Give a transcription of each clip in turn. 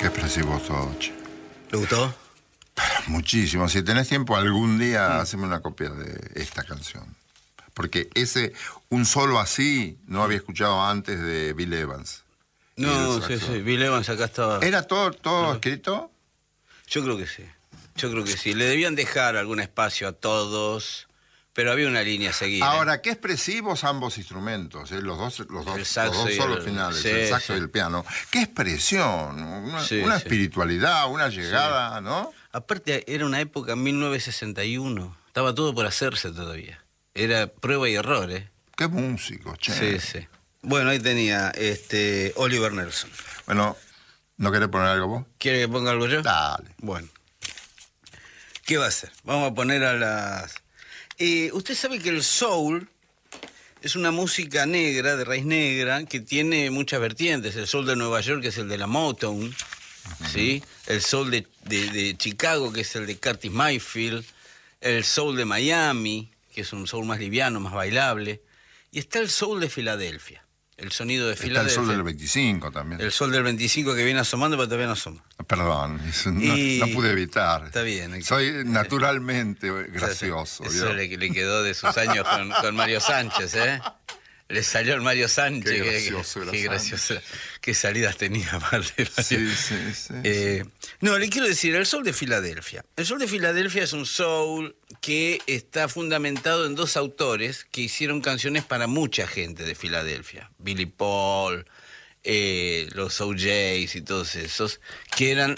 Qué expresivo todo, che. ¿Le gustó? Muchísimo. Si tenés tiempo algún día, haceme una copia de esta canción. Porque un solo así, no había escuchado antes de Bill Evans. No, sí, Bill Evans acá estaba... ¿Era todo escrito? Yo creo que sí. Yo creo que sí. Le debían dejar algún espacio a todos, pero había una línea a seguir. Ahora, qué expresivos ambos instrumentos, los dos solos finales, el saxo y el piano. Qué expresión, una espiritualidad, una llegada, ¿no? Aparte, era una época, 1961. Estaba todo por hacerse todavía. Era prueba y error, ¿eh? Qué músico, che. Sí, sí. Bueno, ahí tenía Oliver Nelson. Bueno, ¿no querés poner algo vos? ¿Quiere que ponga algo yo? Dale. Bueno. ¿Qué va a hacer? Vamos a poner a las... usted sabe que el soul es una música negra, de raíz negra, que tiene muchas vertientes. El soul de Nueva York, que es el de la Motown, ¿sí? El soul de Chicago, que es el de Curtis Mayfield. El soul de Miami, que es un soul más liviano, más bailable. Y está el soul de Filadelfia, el sonido de Filadelfia. Está el soul del 25 también. El soul del 25 que viene asomando, pero todavía no asoma. Perdón, no pude evitar. Está bien. Soy naturalmente gracioso. Eso le quedó de sus años con Mario Sánchez, ¿eh? Le salió el Mario Sánchez. Qué gracioso. Qué salidas tenía, aparte. Sí. No, le quiero decir, el soul de Filadelfia. El soul de Filadelfia es un soul que está fundamentado en dos autores que hicieron canciones para mucha gente de Filadelfia. Billy Paul, los OJs y todos esos, que eran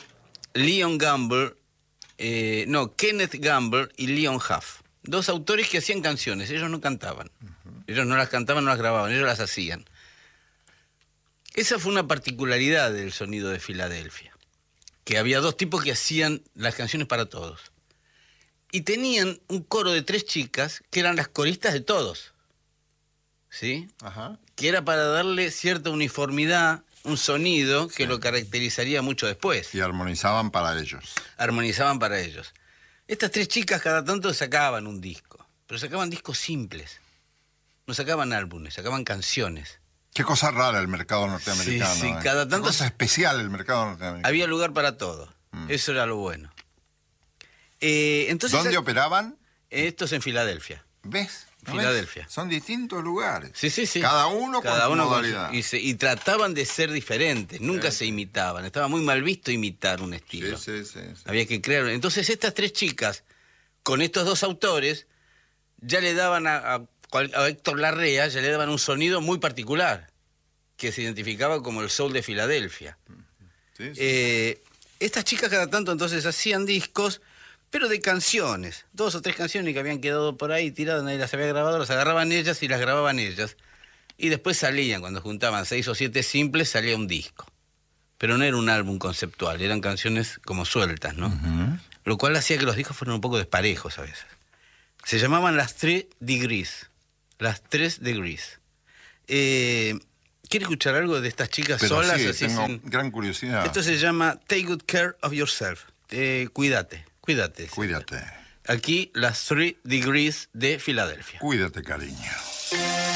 Kenneth Gamble y Leon Huff. Dos autores que hacían canciones, ellos no cantaban. Ellos no las cantaban, no las grababan, ellos las hacían. Esa fue una particularidad del sonido de Filadelfia, que había dos tipos que hacían las canciones para todos. Y tenían un coro de 3 chicas que eran las coristas de todos, ¿sí? Ajá. Que era para darle cierta uniformidad, un sonido que lo caracterizaría mucho después. Y armonizaban para ellos. Armonizaban para ellos. Estas 3 chicas cada tanto sacaban un disco, pero sacaban discos simples. No sacaban álbumes, sacaban canciones. Qué cosa rara el mercado norteamericano. Sí, cada tanto... Qué cosa especial el mercado norteamericano. Había lugar para todo. Eso era lo bueno. Entonces, ¿dónde operaban? Esto es en Filadelfia. ¿Ves? Filadelfia. Son distintos lugares. Sí. Cada uno con su modalidad. Y trataban de ser diferentes, nunca se imitaban. Estaba muy mal visto imitar un estilo. Sí. Había que crear. Entonces estas 3 chicas, con estos 2 autores, ya le daban a Héctor Larrea, ya le daban un sonido muy particular, que se identificaba como el soul de Filadelfia. Sí. Estas chicas cada tanto entonces hacían discos, pero de canciones, 2 o 3 canciones que habían quedado por ahí tiradas, nadie las había grabado, las agarraban ellas y las grababan ellas. Y después salían, cuando juntaban 6 o 7 simples, salía un disco. Pero no era un álbum conceptual, eran canciones como sueltas, ¿no? Lo cual hacía que los discos fueran un poco desparejos a veces. Se llamaban las 3 Degrees. Las 3 Degrees. ¿Quiere escuchar algo de estas chicas solas? Sí, así tengo gran curiosidad. Esto se llama Take Good Care of Yourself. Cuídate. Cuídate. Aquí las 3 Degrees de Filadelfia. Cuídate, cariño.